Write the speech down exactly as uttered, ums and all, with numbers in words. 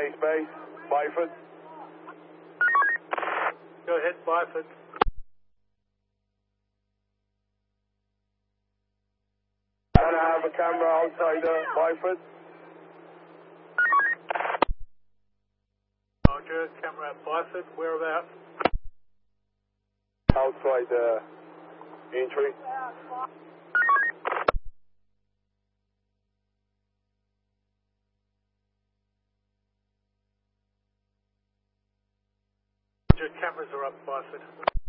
East Bay, Byford. Go ahead, Byford. And I have a camera outside uh, Byford. Roger, camera at Byford, whereabouts? Outside uh, entry. Roger, cameras are up, Byford.